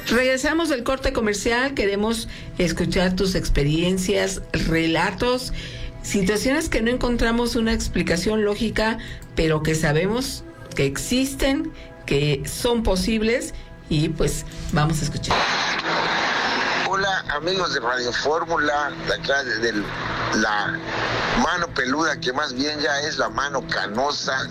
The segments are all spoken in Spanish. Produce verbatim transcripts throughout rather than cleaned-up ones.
Regresamos del corte comercial. Queremos escuchar tus experiencias, relatos, situaciones que no encontramos una explicación lógica, pero que sabemos que existen, que son posibles, y pues vamos a escuchar. Hola amigos de Radio Fórmula, de acá de, de la mano peluda, que más bien ya es la mano canosa.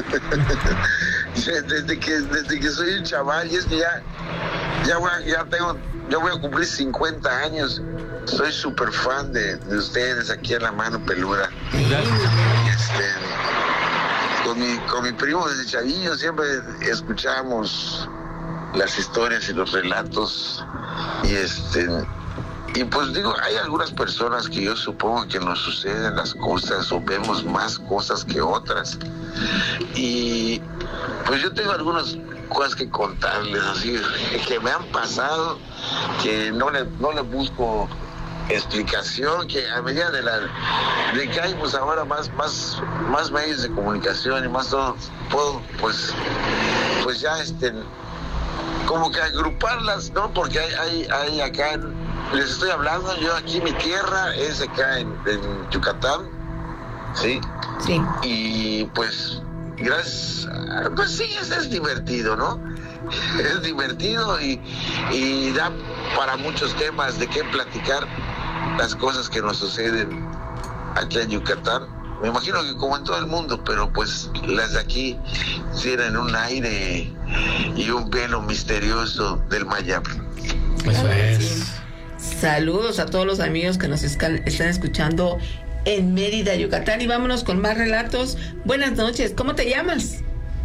desde que desde que soy un chaval, y es que ya ya voy a, ya tengo yo voy a cumplir cincuenta años. Soy súper fan de, de ustedes aquí en la mano peluda. Este, con mi con mi primo desde chavillo siempre escuchamos las historias y los relatos, y este y pues digo, hay algunas personas que yo supongo que nos suceden las cosas o vemos más cosas que otras, y pues yo tengo algunas cosas que contarles así que me han pasado, que no le no le busco explicación, que a medida de la de que hay pues ahora más más más medios de comunicación y más todo, puedo pues pues ya este como que agruparlas, ¿no? Porque hay, hay, hay acá, en, les estoy hablando, yo aquí mi tierra es acá en, en Yucatán, ¿sí? Sí. Y pues, gracias, pues sí, es, es divertido, ¿no? Es divertido y, y da para muchos temas de qué platicar, las cosas que nos suceden aquí en Yucatán. Me imagino que como en todo el mundo, pero pues las de aquí tienen un aire y un velo misterioso del Mayab. Eso es. Saludos a todos los amigos que nos están escuchando en Mérida, Yucatán, y vámonos con más relatos. Buenas noches, ¿cómo te llamas?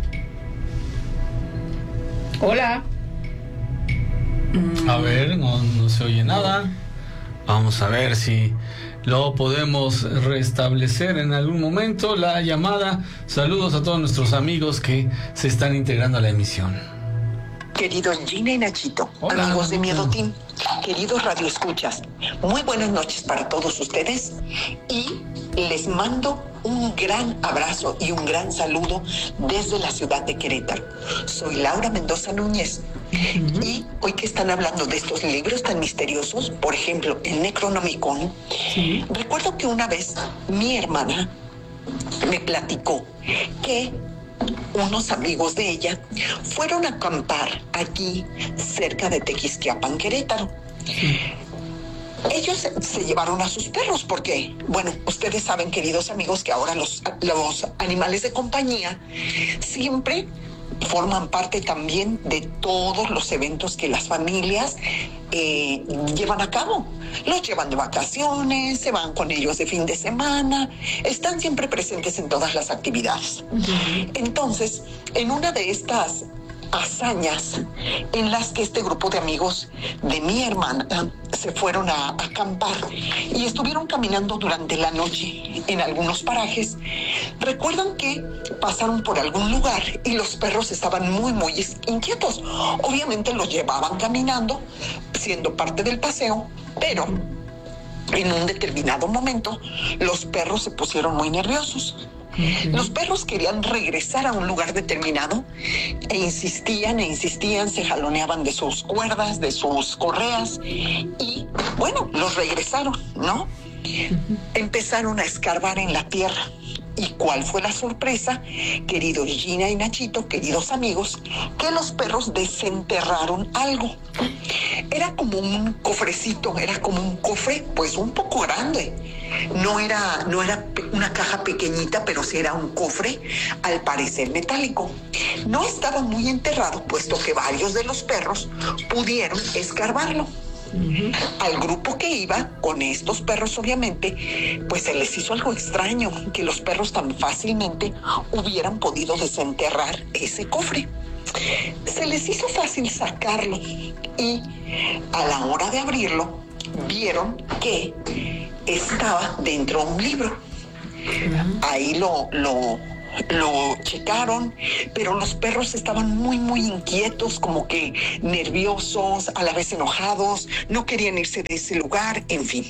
Hola. A ver, no, no se oye nada. Vamos a ver si lo podemos restablecer en algún momento, la llamada. Saludos a todos nuestros amigos que se están integrando a la emisión. Queridos Gina y Nachito, Hola. Amigos de Miedotín, queridos radioescuchas, muy buenas noches para todos ustedes, y les mando un gran abrazo y un gran saludo desde la ciudad de Querétaro. Soy Laura Mendoza Núñez, uh-huh. Y hoy que están hablando de estos libros tan misteriosos, por ejemplo, el Necronomicon, sí. Recuerdo que una vez mi hermana me platicó que unos amigos de ella fueron a acampar aquí cerca de Tequisquiapan, Querétaro. Sí. Ellos se, se llevaron a sus perros porque, bueno, ustedes saben, queridos amigos, que ahora los, los animales de compañía siempre forman parte también de todos los eventos que las familias eh, llevan a cabo. Los llevan de vacaciones, se van con ellos de fin de semana, están siempre presentes en todas las actividades. Uh-huh. Entonces, en una de estas hazañas en las que este grupo de amigos de mi hermana se fueron a, a acampar y estuvieron caminando durante la noche en algunos parajes, recuerdan que pasaron por algún lugar y los perros estaban muy muy inquietos. Obviamente los llevaban caminando, siendo parte del paseo, pero en un determinado momento los perros se pusieron muy nerviosos. Uh-huh. Los perros querían regresar a un lugar determinado e insistían e insistían, se jaloneaban de sus cuerdas, de sus correas, y bueno, los regresaron, ¿no? Uh-huh. Empezaron a escarbar en la tierra. ¿Y cuál fue la sorpresa, queridos Gina y Nachito, queridos amigos? Que los perros desenterraron algo. Era como un cofrecito, era como un cofre, pues un poco grande. No era, no era una caja pequeñita, pero sí era un cofre, al parecer metálico. No estaba muy enterrado, puesto que varios de los perros pudieron escarbarlo. Uh-huh. Al grupo que iba con estos perros, obviamente, pues se les hizo algo extraño que los perros tan fácilmente hubieran podido desenterrar ese cofre. Se les hizo fácil sacarlo y a la hora de abrirlo vieron que estaba dentro de un libro. Uh-huh. Ahí lo lo Lo checaron, pero los perros estaban muy, muy inquietos, como que nerviosos, a la vez enojados, no querían irse de ese lugar, en fin.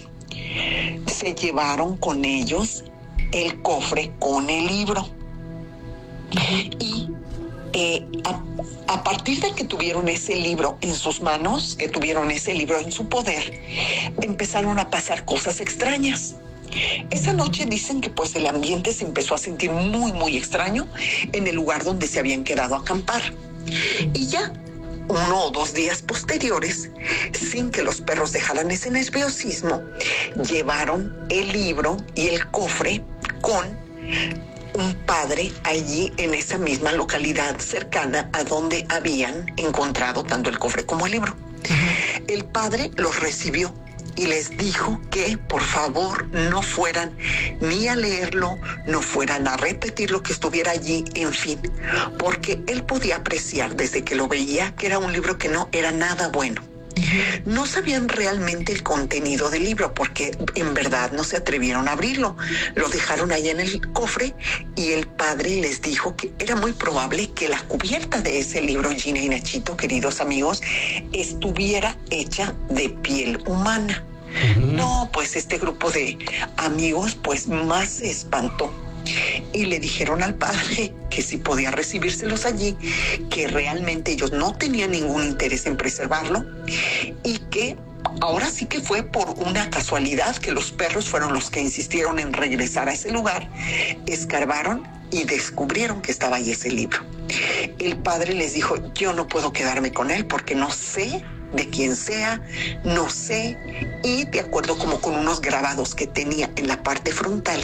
Se llevaron con ellos el cofre con el libro. Y eh, a, a partir de que tuvieron ese libro en sus manos, que tuvieron ese libro en su poder, empezaron a pasar cosas extrañas. Esa noche dicen que pues el ambiente se empezó a sentir muy, muy extraño en el lugar donde se habían quedado a acampar. Y ya uno o dos días posteriores, sin que los perros dejaran ese nerviosismo, llevaron el libro y el cofre con un padre allí en esa misma localidad cercana a donde habían encontrado tanto el cofre como el libro. Uh-huh. El padre los recibió y les dijo que por favor no fueran ni a leerlo, no fueran a repetir lo que estuviera allí, en fin, porque él podía apreciar desde que lo veía que era un libro que no era nada bueno. No sabían realmente el contenido del libro porque en verdad no se atrevieron a abrirlo. Lo dejaron allá en el cofre y el padre les dijo que era muy probable que la cubierta de ese libro, Gina y Nachito, queridos amigos, estuviera hecha de piel humana. Uh-huh. No, pues este grupo de amigos pues más se espantó. Y le dijeron al padre que si podía recibírselos allí, que realmente ellos no tenían ningún interés en preservarlo y que ahora sí que fue por una casualidad que los perros fueron los que insistieron en regresar a ese lugar, escarbaron y descubrieron que estaba ahí ese libro. El padre les dijo, yo no puedo quedarme con él porque no sé de quién sea, no sé, y de acuerdo como con unos grabados que tenía en la parte frontal,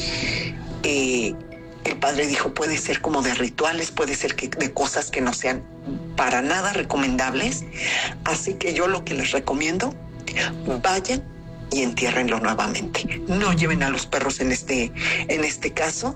Eh, el padre dijo, puede ser como de rituales, puede ser que de cosas que no sean para nada recomendables, así que yo lo que les recomiendo, vayan y entiérrenlo nuevamente, no lleven a los perros en este, en este caso,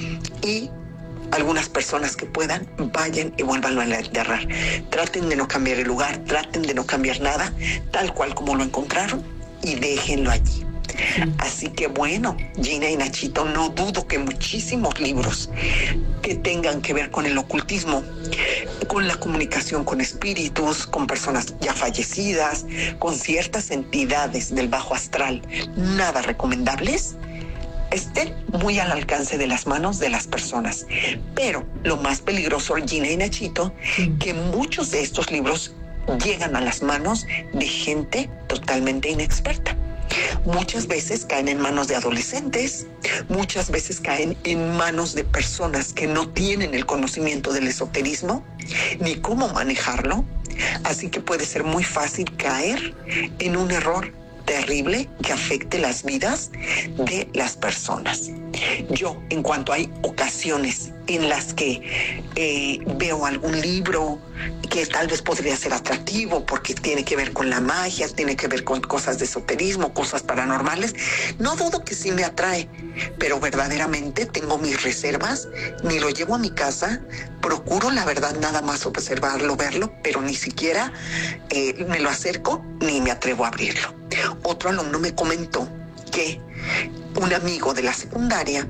y algunas personas que puedan, vayan y vuélvanlo a enterrar. Traten de no cambiar el lugar, traten de no cambiar nada, tal cual como lo encontraron, y déjenlo allí. Así que bueno, Gina y Nachito, no dudo que muchísimos libros que tengan que ver con el ocultismo, con la comunicación con espíritus, con personas ya fallecidas, con ciertas entidades del bajo astral, nada recomendables, estén muy al alcance de las manos de las personas. Pero lo más peligroso, Gina y Nachito, que muchos de estos libros llegan a las manos de gente totalmente inexperta. Muchas veces caen en manos de adolescentes, muchas veces caen en manos de personas que no tienen el conocimiento del esoterismo ni cómo manejarlo, así que puede ser muy fácil caer en un error terrible que afecte las vidas de las personas. Yo, en cuanto hay ocasiones en las que eh, veo algún libro que tal vez podría ser atractivo porque tiene que ver con la magia, tiene que ver con cosas de esoterismo, cosas paranormales, no dudo que sí me atrae, pero verdaderamente tengo mis reservas, ni lo llevo a mi casa, procuro la verdad nada más observarlo, verlo, pero ni siquiera eh, me lo acerco ni me atrevo a abrirlo. Otro alumno me comentó que un amigo de la secundaria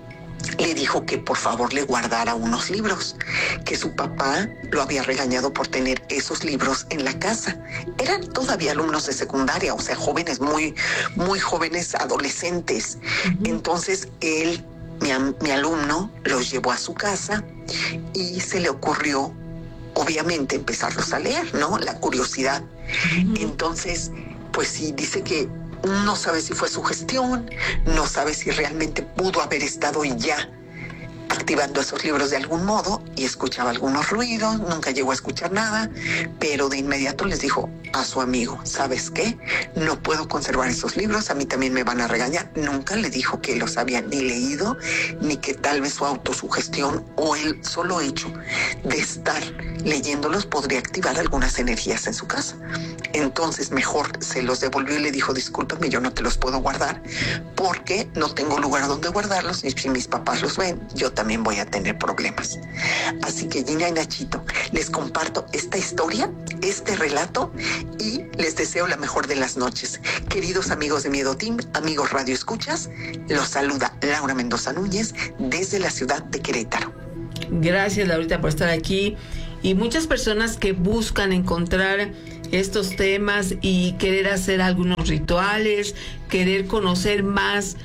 le dijo que por favor le guardara unos libros, que su papá lo había regañado por tener esos libros en la casa. Eran todavía alumnos de secundaria, o sea, jóvenes muy, muy jóvenes, adolescentes. Uh-huh. Entonces él, mi, mi alumno, los llevó a su casa y se le ocurrió, obviamente, empezarlos a leer, ¿no? La curiosidad. Uh-huh. Entonces, pues sí, dice que no sabe si fue sugestión, no sabe si realmente pudo haber estado ya activando esos libros de algún modo y escuchaba algunos ruidos, nunca llegó a escuchar nada, pero de inmediato les dijo a su amigo, ¿sabes qué? No puedo conservar esos libros, a mí también me van a regañar. Nunca le dijo que los había ni leído, ni que tal vez su autosugestión o el solo hecho de estar leyéndolos podría activar algunas energías en su casa. Entonces mejor se los devolvió y le dijo, discúlpame, yo no te los puedo guardar porque no tengo lugar donde guardarlos y si mis papás los ven, yo también voy a tener problemas. Así que Gina y Nachito, les comparto esta historia, este relato y les deseo la mejor de las noches. Queridos amigos de Miedo Team, amigos Radio Escuchas, los saluda Laura Mendoza Núñez desde la ciudad de Querétaro. Gracias, Laurita, por estar aquí. Y muchas personas que buscan encontrar estos temas y querer hacer algunos rituales, querer conocer más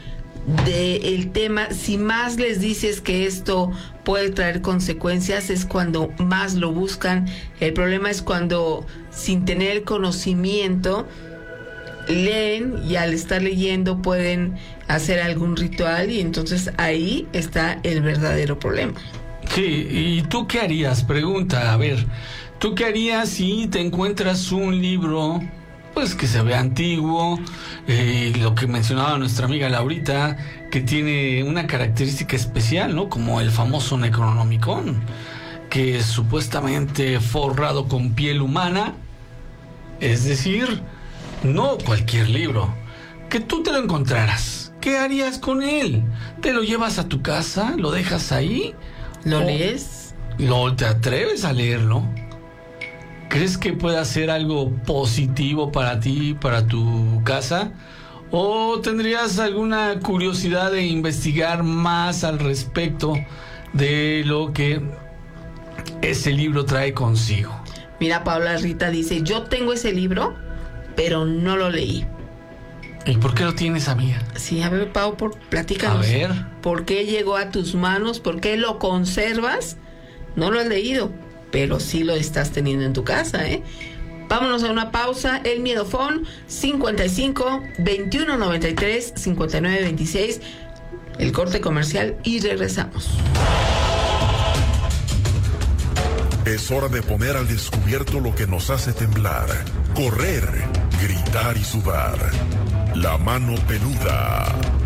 del tema, si más les dices que esto puede traer consecuencias, es cuando más lo buscan. El problema es cuando, sin tener conocimiento, leen, y al estar leyendo pueden hacer algún ritual, y entonces ahí está el verdadero problema. Sí, ¿y tú qué harías? Pregunta, a ver, ¿tú qué harías si te encuentras un libro, pues que se ve antiguo, eh, lo que mencionaba nuestra amiga Laurita, que tiene una característica especial, ¿no? Como el famoso Necronomicon, que es supuestamente forrado con piel humana, es decir, no cualquier libro, que tú te lo encontraras, ¿qué harías con él? ¿Te lo llevas a tu casa? ¿Lo dejas ahí? ¿Lo ¿O lees? ¿Lo te atreves a leerlo? ¿Crees que pueda ser algo positivo para ti, para tu casa? ¿O tendrías alguna curiosidad de investigar más al respecto de lo que ese libro trae consigo? Mira, Paula Rita dice, yo tengo ese libro, pero no lo leí. ¿Y por qué lo tienes, amiga? Sí, a ver, Pau, por, platícanos. A ver. ¿Por qué llegó a tus manos? ¿Por qué lo conservas? No lo has leído, pero sí lo estás teniendo en tu casa, ¿eh? Vámonos a una pausa. El Miedofón cincuenta y cinco, veintiuno noventa y tres, cincuenta y nueve veintiséis. El corte comercial y regresamos. Es hora de poner al descubierto lo que nos hace temblar, correr, gritar y sudar. La mano peluda.